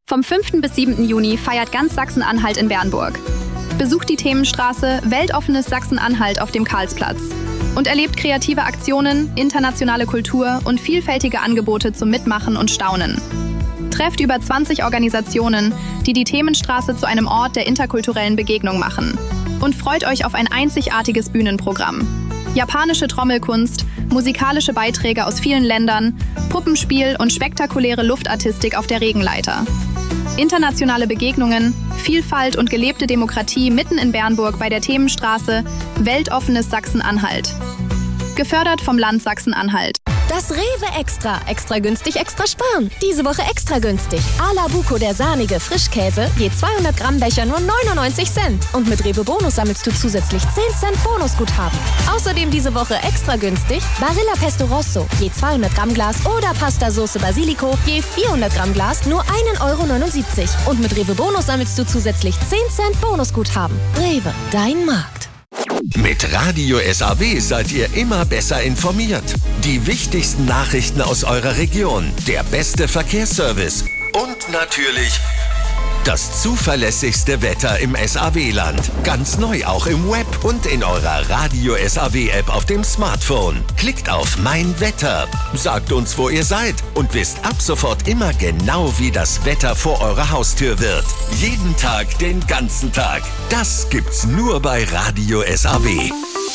Vom 5. bis 7. Juni feiert ganz Sachsen-Anhalt in Bernburg. Besucht die Themenstraße Weltoffenes Sachsen-Anhalt auf dem Karlsplatz und erlebt kreative Aktionen, internationale Kultur und vielfältige Angebote zum Mitmachen und Staunen. Trefft über 20 Organisationen, die die Themenstraße zu einem Ort der interkulturellen Begegnung machen. Und freut euch auf ein einzigartiges Bühnenprogramm. Japanische Trommelkunst, musikalische Beiträge aus vielen Ländern, Puppenspiel und spektakuläre Luftartistik auf der Regenleiter. Internationale Begegnungen, Vielfalt und gelebte Demokratie mitten in Bernburg bei der Themenstraße Weltoffenes Sachsen-Anhalt. Gefördert vom Land Sachsen-Anhalt. Das Rewe Extra. Extra günstig, extra sparen. Diese Woche extra günstig. Ala Buco, der sahnige Frischkäse, je 200 Gramm Becher nur 99 Cent. Und mit Rewe Bonus sammelst du zusätzlich 10 Cent Bonusguthaben. Außerdem diese Woche extra günstig Barilla Pesto Rosso, je 200 Gramm Glas oder Pasta Sauce Basilico, je 400 Gramm Glas nur 1,79 €. Und mit Rewe Bonus sammelst du zusätzlich 10 Cent Bonusguthaben. Rewe, dein Markt. Mit Radio SAW seid ihr immer besser informiert. Die wichtigsten Nachrichten aus eurer Region, der beste Verkehrsservice und natürlich das zuverlässigste Wetter im SAW-Land. Ganz neu auch im Web und in eurer Radio SAW-App auf dem Smartphone. Klickt auf Mein Wetter, sagt uns, wo ihr seid und wisst ab sofort immer genau, wie das Wetter vor eurer Haustür wird. Jeden Tag, den ganzen Tag. Das gibt's nur bei Radio SAW.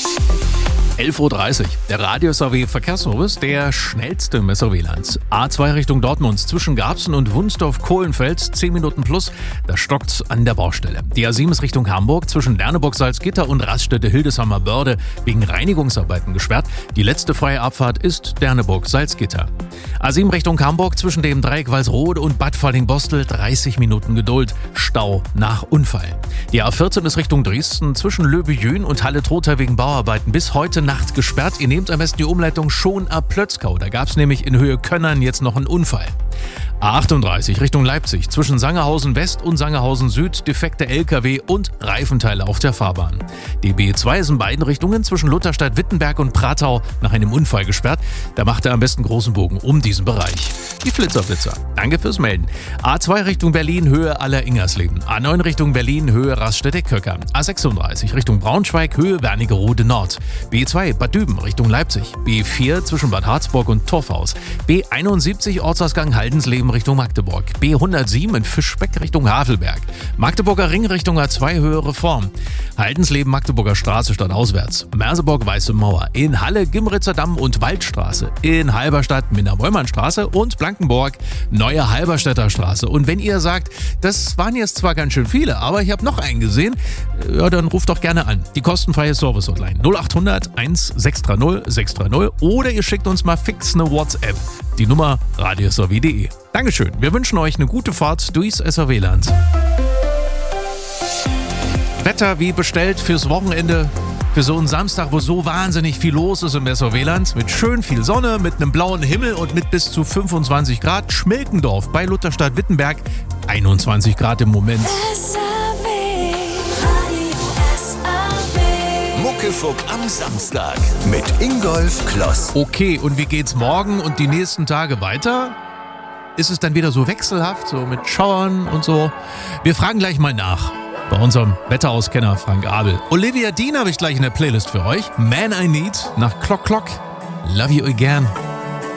11:30 Uhr. Der Radio SAW Verkehrsservice, der schnellste im SAW-Land. A2 Richtung Dortmund zwischen Garbsen und Wunsdorf-Kohlenfeld, 10 Minuten plus, da stockt's an der Baustelle. Die A7 ist Richtung Hamburg zwischen Lerneburg-Salzgitter und Raststätte-Hildesheimer-Börde wegen Reinigungsarbeiten gesperrt. Die letzte freie Abfahrt ist Lerneburg-Salzgitter. A7 Richtung Hamburg zwischen dem Dreieck Walsrode und Bad Falling-Bostel, 30 Minuten Geduld, Stau nach Unfall. Die A14 ist Richtung Dresden zwischen Löbejün und Halle-Trotha wegen Bauarbeiten bis heute Nacht gesperrt. Ihr nehmt am besten die Umleitung schon ab Plötzkau. Da gab es nämlich in Höhe Könnern jetzt noch einen Unfall. A38 Richtung Leipzig zwischen Sangerhausen West und Sangerhausen Süd defekte LKW und Reifenteile auf der Fahrbahn. Die B2 ist in beiden Richtungen zwischen Lutherstadt, Wittenberg und Pratau nach einem Unfall gesperrt. Da macht er am besten großen Bogen um diesen Bereich. Die Flitzer. Danke fürs Melden. A2 Richtung Berlin, Höhe Aller-Ingersleben. A9 Richtung Berlin, Höhe Raststätte-Köcker. A36 Richtung Braunschweig, Höhe Wernigerode Nord. B2 Bad Düben Richtung Leipzig. B4 zwischen Bad Harzburg und Torfhaus. B71 Ortsausgang Haldensleben Richtung Magdeburg. B107 in Fischbeck Richtung Havelberg. Magdeburger Ring Richtung A2 Höhe Reform. Haldensleben Magdeburger Straße stadtauswärts. Merseburg Weiße Mauer. In Halle Gimritzer Damm und Waldstraße. In Halberstadt Minna-Wollmann-Straße und Blankenburg Neue Halberstädter Straße. Und wenn ihr sagt, das waren jetzt zwar ganz schön viele, aber ich habe noch einen gesehen, ja, dann ruft doch gerne an. Die kostenfreie Service-Hotline 0800 1630 630 oder ihr schickt uns mal fix eine WhatsApp. Die Nummer radiosaw.de. Dankeschön. Wir wünschen euch eine gute Fahrt durchs SAW-Land. Wetter wie bestellt fürs Wochenende. Für so einen Samstag, wo so wahnsinnig viel los ist im SAW-Land. Mit schön viel Sonne, mit einem blauen Himmel und mit bis zu 25 Grad. Schmilkendorf bei Lutherstadt-Wittenberg 21 Grad im Moment. Muckefuck am Samstag mit Ingolf Kloss. Okay, und wie geht's morgen und die nächsten Tage weiter? Ist es dann wieder so wechselhaft, so mit Schauern und so? Wir fragen gleich mal nach. Bei unserem Wetterauskenner Frank Abel. Olivia Dean habe ich gleich in der Playlist für euch. Man I Need nach Clock Clock. Love You Again.